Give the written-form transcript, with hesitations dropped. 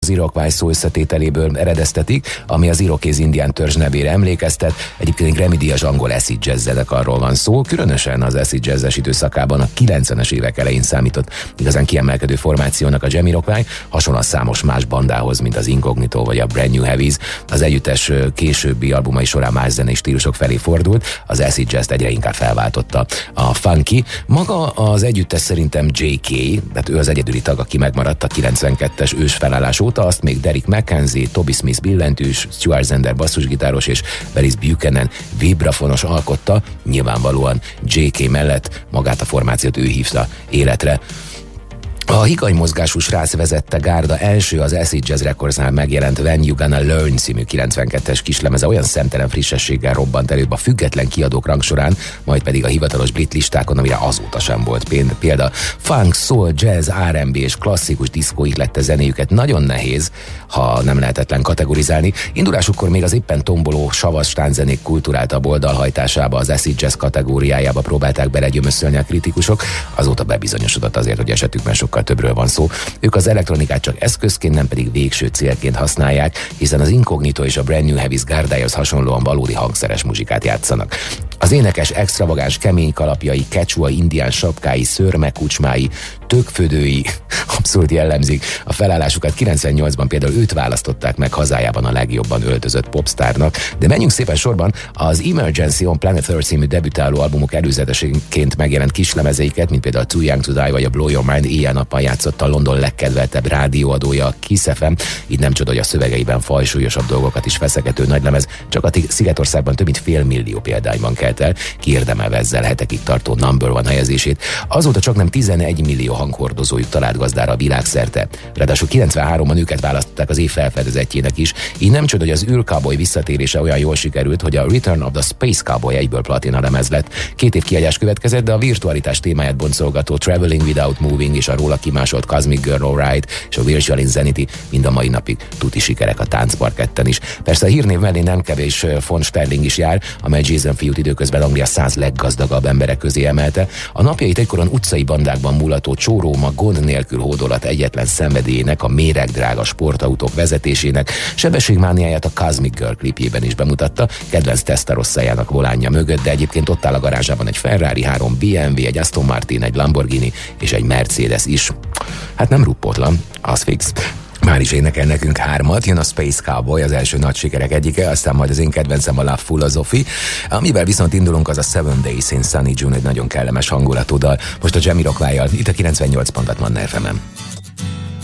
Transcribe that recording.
Iroquois szó összetételéből eredeztetik, ami az Irokéz indián törzs nevére emlékeztet. Egyébként egy Grammy-díjas angol acid jazz zenekarról van szó, különösen az acid jazzes időszakában a 90-es évek elején számított igazán kiemelkedő formációnak a Jamiroquai, hasonlóan számos más bandához, mint az Incognito vagy a Brand New Heavies. Az együttes későbbi albumai során más zenei stílusok felé fordult, az acid jazz egyre inkább felváltotta a funky. Maga az együttes szerintem J.K., tehát ő az egyedüli tag, aki megmaradt a 92-es ős felállás óta, azt még Derek McKenzie, Toby Smith billentyűs, Stuart Zender basszusgitáros és Belis Buchanan vibrafonos alkotta, nyilvánvalóan J.K. mellett magát a formációt ő hívta életre. A higany mozgású srác vezette gárda első az Acid Jazz Recordsnál megjelent When You Gonna Learn című 92-es kislemeze olyan szemtelen frissességgel robbant előbb a független kiadók rangsorán, majd pedig a hivatalos brit listákon, amire azóta sem volt példa. Funk, soul, jazz, R&B és klasszikus diszkó ihlette zenéjüket nagyon nehéz, ha nem lehetetlen kategorizálni. Indulásukkor még az éppen tomboló savas tánzenék kulturáltabb oldalhajtásába, az Acid Jazz kategóriájába próbálták belegyömöszölni a kritikusok, azóta bebizonyosodott azért, hogy esetükben sokkal többről van szó. Ők az elektronikát csak eszközként, nem pedig végső célként használják, hiszen az Incognito és a Brand New Heavies gárdájához hasonlóan valódi hangszeres muzsikát játszanak. Az énekes extravagáns kemény kalapjai, kecsua indián sapkái, szőrme kucsmái, tökfödői abszolút jellemzik a felállásukat. 98-ban például őt választották meg hazájában a legjobban öltözött popstárnak. De menjünk szépen sorban, az Emergency on Planet Earth című debütáló albumok előzeteseként megjelent kislemezeiket, mint például Too Young to Die vagy a Blow Your Mind éjjel-nappal játszott a London legkedveltebb rádióadója, a Kiss FM, így nem csoda, hogy a szövegeiben fajsúlyosabb dolgokat is feszegető nagylemez, csak a Szigetországban több mint 500 000 példányban kelt el, kiérdemelve ezzel hetekig tartó number one helyezését. Azóta csaknem 11 millió hanghordozójuk talált gazdára a világszerte. Ráadásul 93-ban őket választották az év felfedezettjének is, így nem csoda, hogy az űrcowboy visszatérése olyan jól sikerült, hogy a Return of the Space Cowboy egyből platina lemez lett. 2 év kiadás következett, de a virtualitás témáját boncolgató Traveling Without Moving és a róla kimásolt Cosmic Girl Alright és a Virtual Insanity mind a mai napig tuti sikerek a táncparketten is. Persze a hírnév mellé nem kevés von Sterling is jár, amely Jason fiút időközben Anglia 100 leggazdagabb emberek közé emelte. A napjait egykoron utcai bandákban mulató csóróma gond nélkül hódolat egyetlen szenvedélyének, a méregdrága sportautók vezetésének, sebességmániáját a Cosmic Girl klipjében is bemutatta, kedvenc Testarosszajának volánja mögött, de egyébként ott áll a garázsában egy Ferrari, 3 BMW, egy Aston Martin, egy Lamborghini és egy Mercedes is. Hát nem ruppotlan, az fix. Már is énekel nekünk 3, jön a Space Cowboy, az első nagy sikerek egyike, aztán majd az én kedvencem a Love Philosophy, amivel viszont indulunk, az a 7 Days in Sunny June, egy nagyon kellemes hangulatú dal. Most a Jamiroquai-jal, itt a 98 pontot Manna FM-en.